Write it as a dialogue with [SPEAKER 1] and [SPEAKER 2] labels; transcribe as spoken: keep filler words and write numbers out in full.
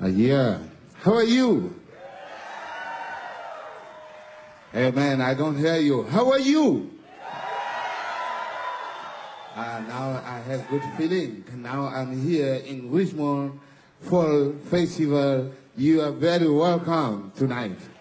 [SPEAKER 1] Uh, yeah. How are you? Hey, man, I don't hear you. How are you? Uh, now I have good feeling. Now I'm here in Richmond Fall Festival. You are very welcome tonight.